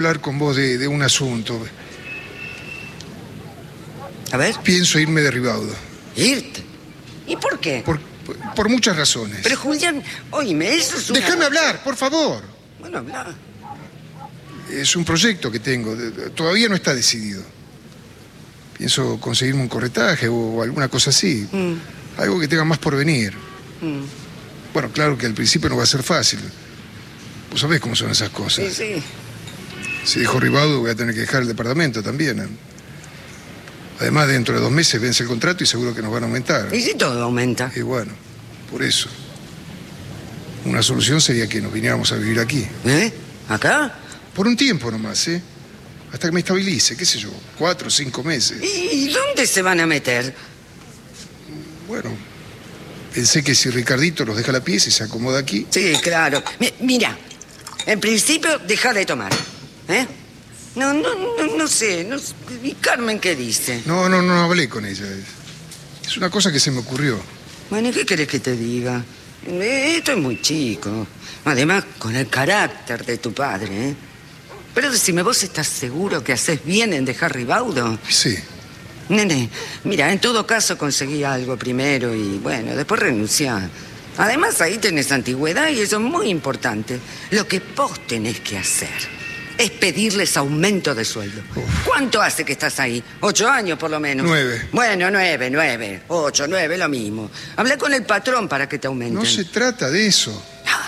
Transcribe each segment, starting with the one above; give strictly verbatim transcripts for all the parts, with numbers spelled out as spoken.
hablar con vos de, de un asunto. A ver. Pienso irme de Ribaudo. ¿Irte? ¿Y por qué? Por, por, por muchas razones. Pero, Julián, oíme, eso es una... Déjame hablar, por favor. Bueno, habla. Es un proyecto que tengo. Todavía no está decidido. Pienso conseguirme un corretaje o alguna cosa así. Mm. Algo que tenga más por venir. Mm. Bueno, claro que al principio no va a ser fácil. Vos sabés cómo son esas cosas. Sí, sí. Si dejo Ribaudo voy a tener que dejar el departamento también. ¿eh? Además, dentro de dos meses vence el contrato y seguro que nos van a aumentar. ¿Y si todo aumenta? Y bueno, por eso. Una solución sería que nos viniéramos a vivir aquí. ¿Eh? ¿Acá? Por un tiempo nomás, ¿eh? Hasta que me estabilice, qué sé yo, cuatro o cinco meses. ¿Y dónde se van a meter? Bueno, pensé que si Ricardito nos deja la pieza y se acomoda aquí... Sí, claro. Mi- mira, en principio, deja de tomar. ¿Eh? No, no, no, no sé. No sé. ¿Y Carmen qué dice? No, no, no hablé con ella. Es una cosa que se me ocurrió. Bueno, ¿y qué querés que te diga? Eh, Esto es muy chico. Además, con el carácter de tu padre, ¿eh? Pero decime, ¿vos estás seguro que haces bien en dejar Ribaudo? Sí. Nene, mira, en todo caso conseguí algo primero y, bueno, después renunciá. Además, ahí tenés antigüedad y eso es muy importante. Lo que vos tenés que hacer es pedirles aumento de sueldo. Uf. ¿Cuánto hace que estás ahí? Ocho años, por lo menos. Nueve. Bueno, nueve, nueve. Ocho, nueve, lo mismo. Hablé con el patrón para que te aumenten. No se trata de eso.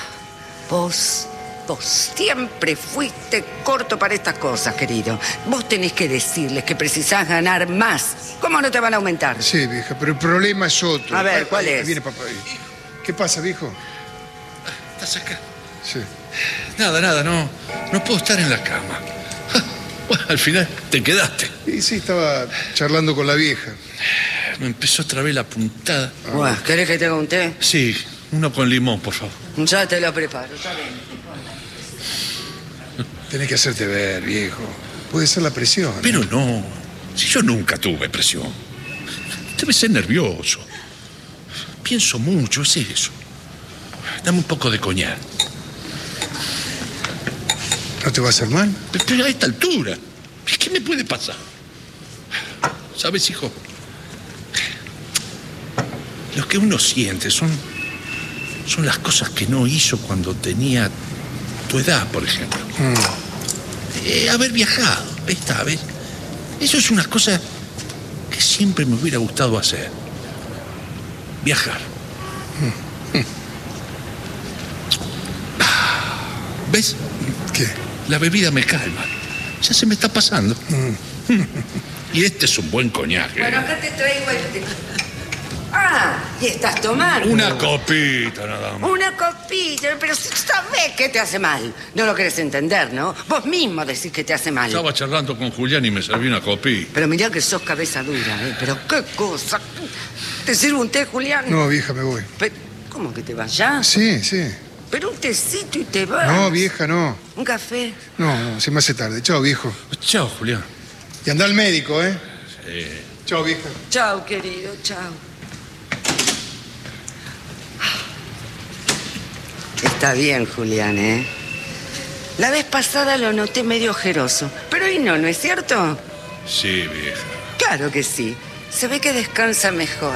Vos, vos siempre fuiste corto para estas cosas, querido. Vos tenés que decirles que precisás ganar más. ¿Cómo no te van a aumentar? Sí, vieja, pero el problema es otro. A ver, Ay, ¿cuál ay, es? Viene papá ahí. ¿Qué pasa, viejo? ¿Estás acá? Sí. Nada, nada, no, no puedo estar en la cama. Bueno, al final te quedaste. Y sí, estaba charlando con la vieja. Me empezó otra vez la puntada. Bueno, ¿querés que te haga un té? Sí, uno con limón, por favor. Ya te lo preparo, está bien. Tenés que hacerte ver, viejo. Puede ser la presión. ¿eh? Pero no, si yo nunca tuve presión. Debe ser nervioso. Pienso mucho, es eso. Dame un poco de coñac. ¿No te va a hacer mal? Pero a esta altura, ¿qué me puede pasar? ¿Sabes, hijo? Lo que uno siente son, son las cosas que no hizo cuando tenía tu edad, por ejemplo. Mm. Eh, haber viajado, esta vez. Eso es una cosa que siempre me hubiera gustado hacer. Viajar. Mm. Mm. ¿Ves? ¿Qué? La bebida me calma. Ya se me está pasando. Mm. Y este es un buen coñac. ¿eh? Bueno, acá te traigo el... Ah, y estás tomando. Una copita nada más. Una copita, pero sabés que te hace mal. No lo querés entender, ¿no? Vos mismo decís que te hace mal. Estaba charlando con Julián y me serví una copita. Pero mirá que sos cabeza dura, ¿eh? Pero qué cosa. ¿Te sirvo un té, Julián? No, vieja, me voy. Pero, ¿cómo que te vas ya? Sí, sí. Pero un tecito y te vas. No, vieja, no. ¿Un café? No, no, se me hace tarde. Chao, viejo. Chao, Julián. Y anda al médico, ¿eh? Sí. Chao, vieja. Chao, querido, chao. Está bien, Julián, ¿eh? La vez pasada lo noté medio ojeroso, pero hoy no, ¿no es cierto? Sí, vieja. Claro que sí. Se ve que descansa mejor.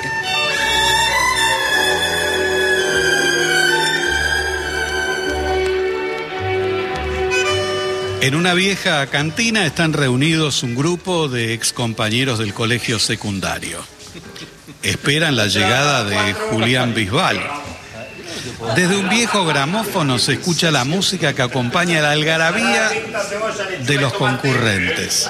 En una vieja cantina están reunidos un grupo de excompañeros del colegio secundario. Esperan la llegada de Julián Bisbal. Desde un viejo gramófono se escucha la música que acompaña la algarabía de los concurrentes.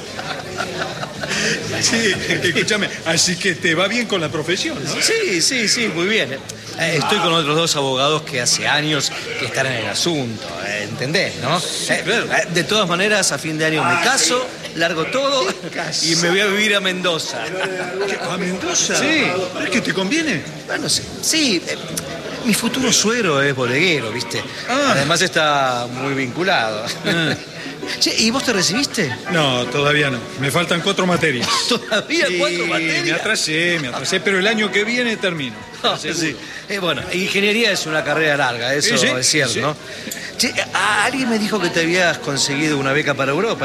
Sí, escúchame, así que te va bien con la profesión, ¿no? Sí, sí, sí, muy bien. Eh, Estoy con otros dos abogados que hace años que están en el asunto, eh, ¿entendés, no? Eh, eh, De todas maneras, a fin de año me caso, largo todo y me voy a vivir a Mendoza. ¿A Mendoza? Sí. ¿Es que te conviene? Bueno, sí, sí. eh, Mi futuro suegro es bodeguero, ¿viste? Ah. Además está muy vinculado. Ah. Che, ¿y vos te recibiste? No, todavía no. Me faltan cuatro materias. ¿Todavía Sí, cuatro materias? me atrasé, me atrasé, pero el año que viene termino. Ah, sí. Eh, bueno, ingeniería es una carrera larga, eso Sí, sí, es cierto, sí. ¿no? Che, a- alguien me dijo que te habías conseguido una beca para Europa.